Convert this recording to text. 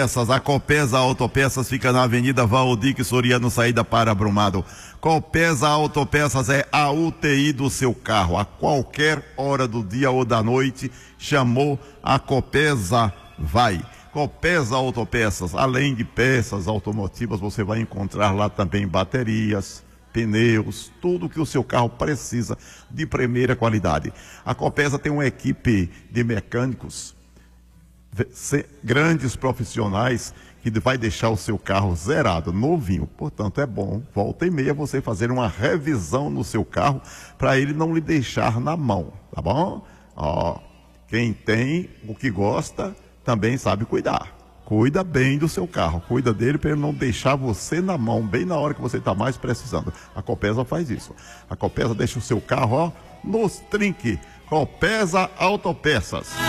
A Copesa Autopeças fica na Avenida Valdir Soriano, saída para Brumado. Copesa Autopeças é a UTI do seu carro. A qualquer hora do dia ou da noite, chamou a Copesa, vai. Copesa Autopeças, além de peças automotivas, você vai encontrar lá também baterias, pneus, tudo que o seu carro precisa de primeira qualidade. A Copesa tem uma equipe de mecânicos, grandes profissionais, que vai deixar o seu carro zerado, novinho. Portanto, é bom, volta e meia, você fazer uma revisão no seu carro para ele não lhe deixar na mão, tá bom? Ó, quem tem o que gosta também sabe cuidar. Cuida bem do seu carro, cuida dele para ele não deixar você na mão, bem na hora que você está mais precisando. A Copesa faz isso. A Copesa deixa o seu carro, ó, nos trinques. Copesa Autopeças.